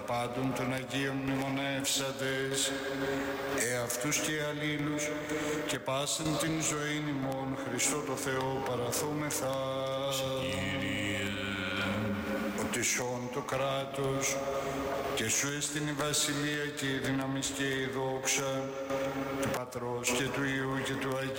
πάντων των Αγίων μνημονεύσαντες, εαυτούς και αλλήλους και πάσαν την ζωή ημών Χριστό το Θεό παραθούμεθα. Ότι σών το κράτος και σου έστειν η βασιλεία και η δύναμις και η δόξα του Πατρός και του Υιού και του Αγίου